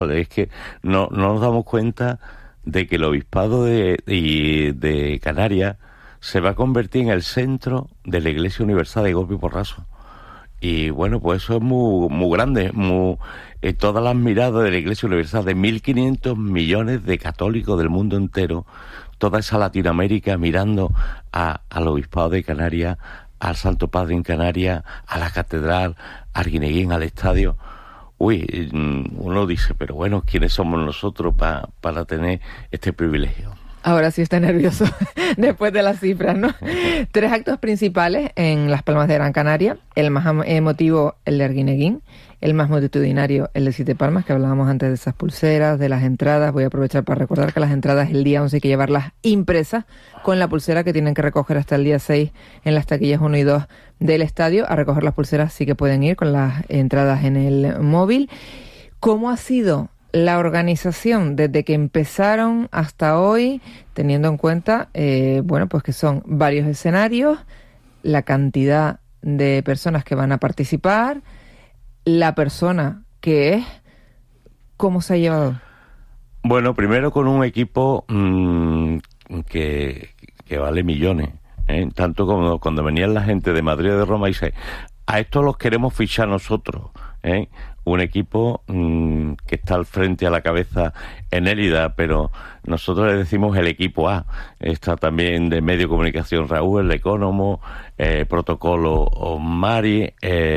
Es que no nos damos cuenta de que el obispado de Canarias se va a convertir en el centro de la Iglesia Universal de golpe y porrazo. Y bueno, pues eso es muy grande, todas las miradas de la Iglesia Universal, de 1.500 millones de católicos del mundo entero, toda esa Latinoamérica mirando al obispado de Canarias, al Santo Padre en Canarias, a la catedral, al Arguineguín, al estadio. Uy, uno dice, pero bueno, ¿quiénes somos nosotros para tener este privilegio? Ahora sí está nervioso, después de las cifras, ¿no? 3 actos principales en Las Palmas de Gran Canaria. El más emotivo, el de Arguineguín. El más multitudinario, el de Siete Palmas, que hablábamos antes de esas pulseras, de las entradas. Voy a aprovechar para recordar que las entradas el día 11 hay que llevarlas impresas con la pulsera que tienen que recoger hasta el día 6 en las taquillas 1 y 2 del estadio. A recoger las pulseras sí que pueden ir con las entradas en el móvil. ¿Cómo ha sido la organización desde que empezaron hasta hoy, teniendo en cuenta, pues que son varios escenarios, la cantidad de personas que van a participar, la persona que es, cómo se ha llevado? Bueno, primero con un equipo que vale millones, tanto como cuando venían la gente de Madrid o de Roma y dice, a estos los queremos fichar nosotros, un equipo que está al frente, a la cabeza en Élida, pero nosotros le decimos el equipo A. Está también de medio de comunicación Raúl, el Ecónomo, protocolo Mari,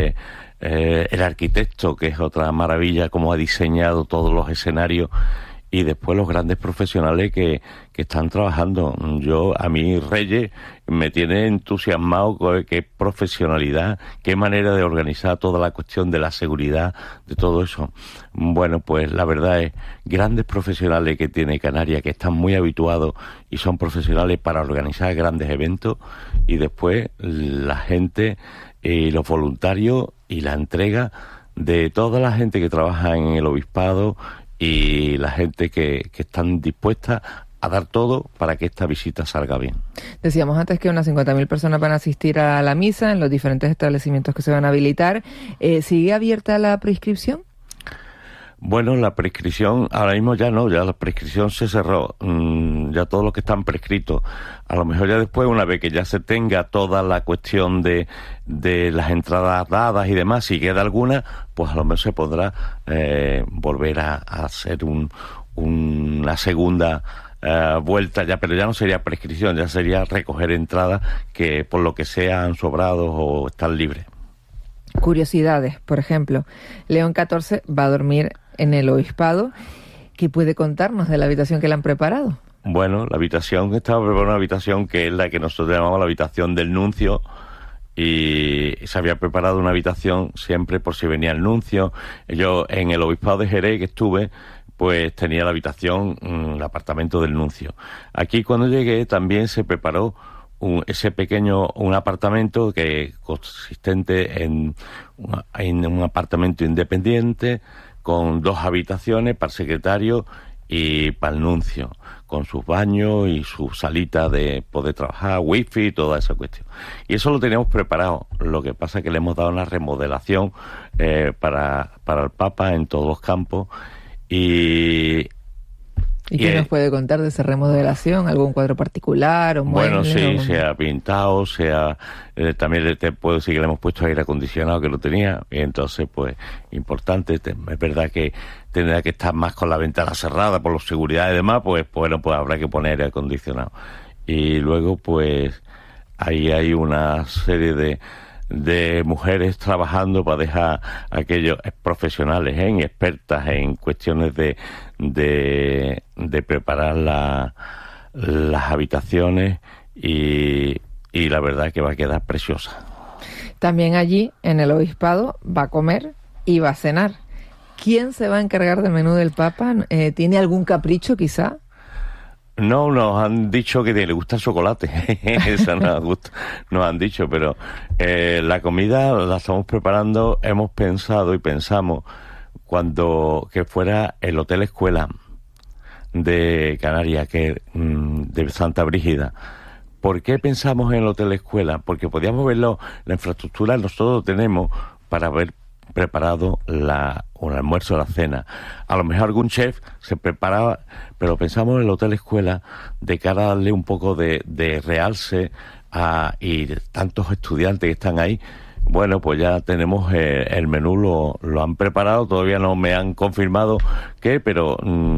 el arquitecto, que es otra maravilla, cómo ha diseñado todos los escenarios, y después los grandes profesionales que están trabajando. A mí Reyes me tiene entusiasmado, qué profesionalidad, qué manera de organizar toda la cuestión de la seguridad, de todo eso. Bueno, pues la verdad es, grandes profesionales que tiene Canarias, que están muy habituados y son profesionales para organizar grandes eventos, y después la gente, los voluntarios y la entrega de toda la gente que trabaja en el obispado y la gente que están dispuestas a dar todo para que esta visita salga bien. Decíamos antes que unas 50.000 personas van a asistir a la misa en los diferentes establecimientos que se van a habilitar. ¿Sigue abierta la prescripción? Bueno, la prescripción, ahora mismo ya no, ya la prescripción se cerró, ya todos los que están prescritos. A lo mejor ya después, una vez que ya se tenga toda la cuestión de las entradas dadas y demás, si queda alguna, pues a lo mejor se podrá volver a hacer una segunda vuelta ya, pero ya no sería prescripción, ya sería recoger entradas que por lo que sea han sobrado o están libres. Curiosidades, por ejemplo, León XIV va a dormir en el obispado. ¿Qué puede contarnos de la habitación que le han preparado? Bueno, la habitación que estaba preparada, una habitación que es la que nosotros llamamos la habitación del nuncio, y se había preparado una habitación siempre por si venía el nuncio. Yo en el obispado de Jerez que estuve, pues tenía la habitación, el apartamento del nuncio. Aquí cuando llegué también se preparó un apartamento que consistente en un apartamento independiente con 2 habitaciones para el secretario y para el nuncio, con sus baños y su salita de poder trabajar, wifi y toda esa cuestión. Y eso lo teníamos preparado. Lo que pasa es que le hemos dado una remodelación para el Papa en todos los campos. ¿Y qué nos puede contar de esa remodelación? ¿Algún cuadro particular o mueble? Bueno, sí, se ha pintado, también te puedo decir que le hemos puesto aire acondicionado, que lo tenía, y entonces, pues, importante. Es verdad que tendrá que estar más con la ventana cerrada por la seguridad y demás, pues bueno, pues habrá que poner aire acondicionado. Y luego, pues, ahí hay una serie de mujeres trabajando para dejar aquellos profesionales y expertas en cuestiones de preparar las habitaciones, y la verdad que va a quedar preciosa. También allí en el obispado va a comer y va a cenar. ¿Quién se va a encargar del menú del Papa? ¿Tiene algún capricho quizá? No, nos han dicho que le gusta el chocolate. Eso nos han dicho, pero la comida la estamos preparando. Hemos pensado y pensamos que fuera el Hotel Escuela de Canarias, que de Santa Brígida. ¿Por qué pensamos en el Hotel Escuela? Porque podíamos verlo, la infraestructura nosotros tenemos para preparado un almuerzo o la cena. A lo mejor algún chef se preparaba, pero pensamos en el Hotel Escuela de cara a darle un poco de realce y tantos estudiantes que están ahí. Bueno, pues ya tenemos el menú, lo han preparado, todavía no me han confirmado qué, pero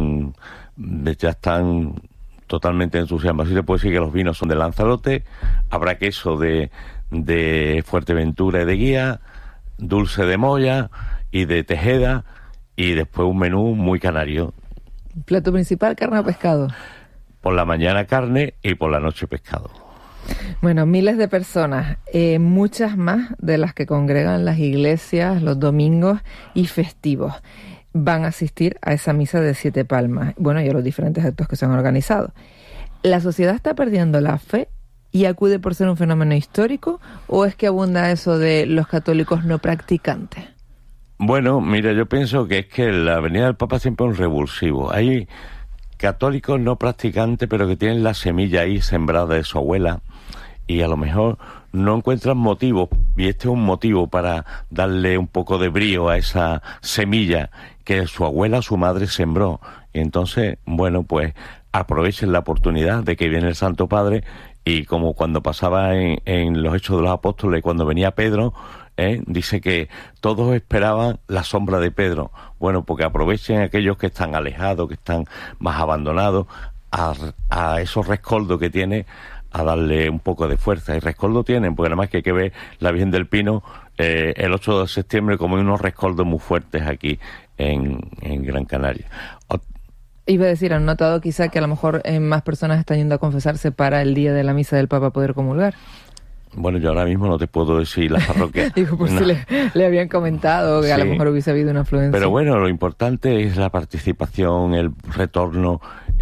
ya están totalmente entusiasmados. Así se puede decir que los vinos son de Lanzarote, habrá queso de Fuerteventura y de Guía, dulce de Moya y de Tejeda, y después un menú muy canario. ¿Plato principal, carne o pescado? Por la mañana carne y por la noche pescado. Bueno, miles de personas, muchas más de las que congregan las iglesias los domingos y festivos, van a asistir a esa misa de Siete Palmas, bueno, y a los diferentes actos que se han organizado. ¿La sociedad está perdiendo la fe y acude por ser un fenómeno histórico, o es que abunda eso de los católicos no practicantes? Bueno, mira, yo pienso que es que la venida del Papa siempre es un revulsivo. Hay católicos no practicantes, pero que tienen la semilla ahí sembrada de su abuela, y a lo mejor no encuentran motivos, y este es un motivo para darle un poco de brío a esa semilla que su abuela, su madre sembró. Y entonces, bueno, pues aprovechen la oportunidad de que viene el Santo Padre, y como cuando pasaba en los Hechos de los Apóstoles, cuando venía Pedro, dice que todos esperaban la sombra de Pedro. Bueno, porque aprovechen aquellos que están alejados, que están más abandonados, a esos rescoldos que tiene, a darle un poco de fuerza. Y rescoldo tienen, porque nada más que hay que ver la Virgen del Pino el 8 de septiembre, como hay unos rescoldos muy fuertes aquí en Gran Canaria. Iba a decir, ¿han notado quizá que a lo mejor más personas están yendo a confesarse para el día de la misa del Papa poder comulgar? Bueno, yo ahora mismo no te puedo decir las parroquias. Digo, por no. Si le habían comentado que sí, a lo mejor hubiese habido una afluencia. Pero bueno, lo importante es la participación, el retorno.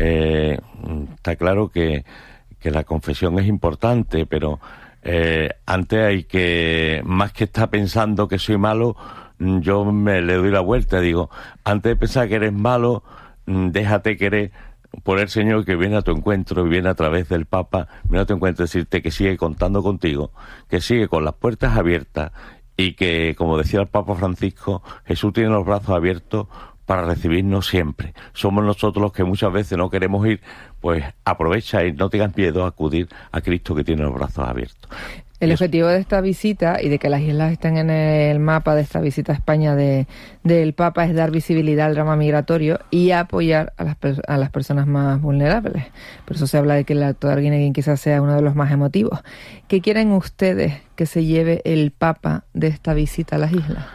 Está claro que la confesión es importante, pero antes hay que, más que estar pensando que soy malo, yo le doy la vuelta, digo, antes de pensar que eres malo, déjate querer por el Señor, que viene a tu encuentro y viene a través del Papa, viene a tu encuentro a decirte que sigue contando contigo, que sigue con las puertas abiertas, y que, como decía el Papa Francisco, Jesús tiene los brazos abiertos para recibirnos siempre. Somos nosotros los que muchas veces no queremos ir, pues aprovecha y no tengas miedo a acudir a Cristo, que tiene los brazos abiertos. El objetivo de esta visita y de que las islas estén en el mapa de esta visita a España del Papa es dar visibilidad al drama migratorio y apoyar a las personas más vulnerables. Por eso se habla de que el acto de Arguineguín quizás sea uno de los más emotivos. ¿Qué quieren ustedes que se lleve el Papa de esta visita a las islas?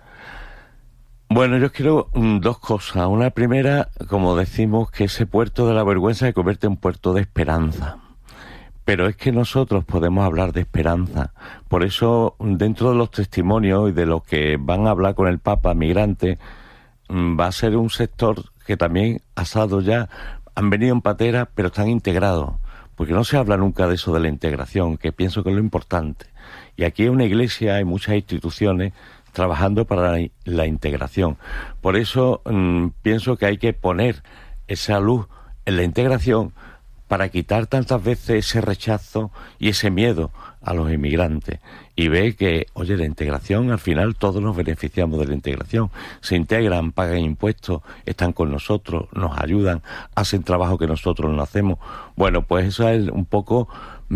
Bueno, yo quiero dos cosas. Una primera, como decimos, que ese puerto de la vergüenza se convierte en puerto de esperanza. Pero es que nosotros podemos hablar de esperanza. Por eso, dentro de los testimonios y de los que van a hablar con el Papa migrante, va a ser un sector que también asado ya, han venido en patera, pero están integrados. Porque no se habla nunca de eso de la integración, que pienso que es lo importante. Y aquí hay una iglesia, hay muchas instituciones trabajando para la integración. Por eso pienso que hay que poner esa luz en la integración, para quitar tantas veces ese rechazo y ese miedo a los inmigrantes, y ve que, oye, la integración, al final todos nos beneficiamos de la integración, se integran, pagan impuestos, están con nosotros, nos ayudan, hacen trabajo que nosotros no hacemos. Bueno, pues eso es un poco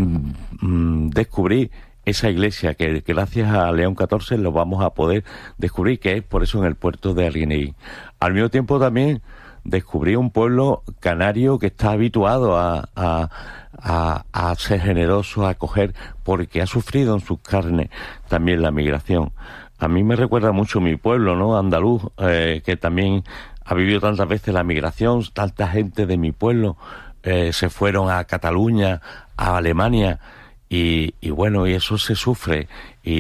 descubrir esa iglesia que gracias a León XIV lo vamos a poder descubrir, que es por eso en el puerto de Arguineguín. Al mismo tiempo también descubrí un pueblo canario que está habituado a ser generoso, a acoger, porque ha sufrido en sus carnes también la migración. A mí me recuerda mucho mi pueblo, ¿no? Andaluz, que también ha vivido tantas veces la migración, tanta gente de mi pueblo se fueron a Cataluña, a Alemania, y bueno, y eso se sufre,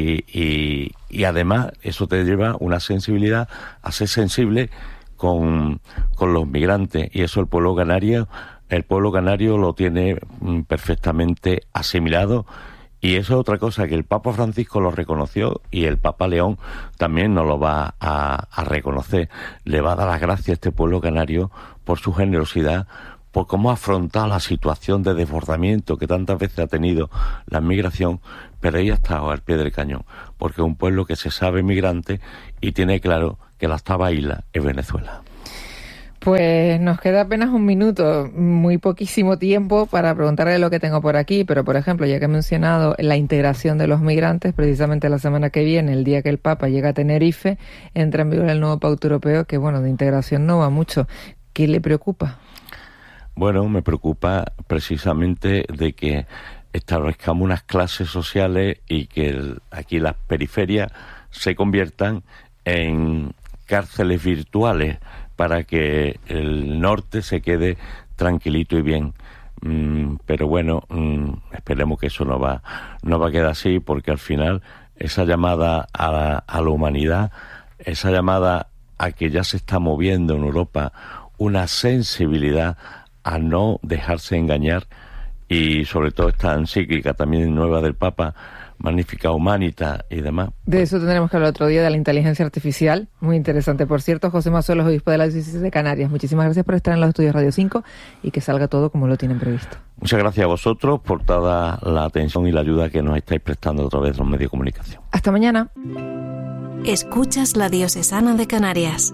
y además eso te lleva una sensibilidad a ser sensible con los migrantes, y eso el pueblo canario lo tiene perfectamente asimilado. Y eso es otra cosa, que el Papa Francisco lo reconoció, y el Papa León también nos lo va a reconocer. Le va a dar las gracias a este pueblo canario por su generosidad, por cómo ha afrontado la situación de desbordamiento que tantas veces ha tenido la migración, pero ella ha estado al pie del cañón, porque es un pueblo que se sabe migrante y tiene claro que la octava isla es Venezuela. Pues nos queda apenas un minuto, muy poquísimo tiempo para preguntarle lo que tengo por aquí, pero por ejemplo, ya que he mencionado la integración de los migrantes, precisamente la semana que viene, el día que el Papa llega a Tenerife, entra en vigor el nuevo Pacto Europeo, que bueno, de integración no va mucho. ¿Qué le preocupa? Bueno, me preocupa precisamente de que establezcamos unas clases sociales y que aquí las periferias se conviertan en cárceles virtuales para que el norte se quede tranquilito y bien. Pero bueno, esperemos que eso no va a quedar así, porque al final esa llamada a la humanidad, esa llamada a que ya se está moviendo en Europa una sensibilidad a no dejarse engañar, y sobre todo esta encíclica también nueva del Papa, Magnificat Humanitas y demás. De eso tendremos que hablar otro día, de la inteligencia artificial. Muy interesante, por cierto. José Mazuelos, obispo de la diócesis de Canarias. Muchísimas gracias por estar en los estudios Radio 5 y que salga todo como lo tienen previsto. Muchas gracias a vosotros por toda la atención y la ayuda que nos estáis prestando a través de los medios de comunicación. Hasta mañana. Escuchas la Diocesana de Canarias,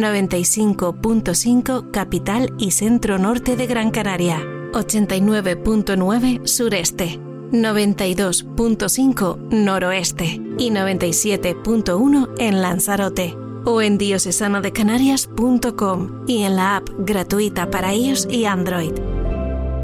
95.5 capital y centro norte de Gran Canaria, 89.9 sureste, 92.5 noroeste y 97.1 en Lanzarote, o en diocesanadecanarias.com y en la app gratuita para iOS y Android.